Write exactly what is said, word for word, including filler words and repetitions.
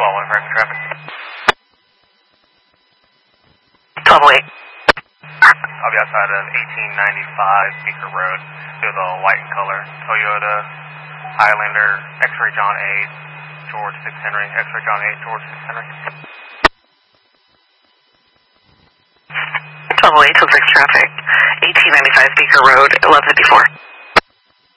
twelve, American traffic. twelve oh eight. I'll be outside of eighteen ninety-five Beaker Road. To the white and color Toyota Highlander X-ray John eight, George six Henry, X-ray John eight, George six Henry. twelve oh eight, till six traffic, eighteen ninety-five Beaker Road, eleven fifty-four.